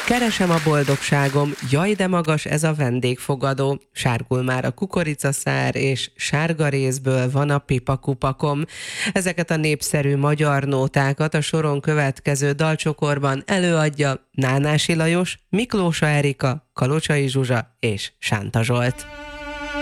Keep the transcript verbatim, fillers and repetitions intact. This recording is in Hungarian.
Keresem a boldogságom, jaj de magas ez a vendégfogadó, sárgul már a kukoricaszár, és sárga rézből van a pipakupakom. Ezeket a népszerű magyar nótákat a soron következő dalcsokorban előadja Nánási Lajos, Miklósa Erika, Kalocsai Zsuzsa és Sánta Zsolt.